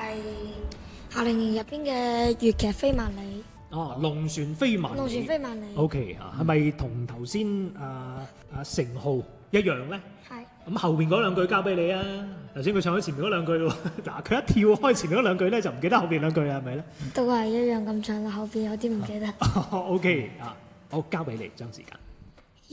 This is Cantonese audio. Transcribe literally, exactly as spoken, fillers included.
係夏令營入邊嘅粵劇飛萬里。 哦，龍船飛萬里。 龍船飛萬里。 O K 啊，係咪同頭先啊啊成浩一樣咧？ 係。 咁後邊嗰兩句交俾你啊！頭先佢唱咗前面嗰兩句喎，嗱佢一跳開前面嗰兩句咧，就唔記得後邊兩句啦，係咪咧？ 都係一樣咁唱啦，後邊有啲唔記得。 O K 啊，好交俾你，將時間。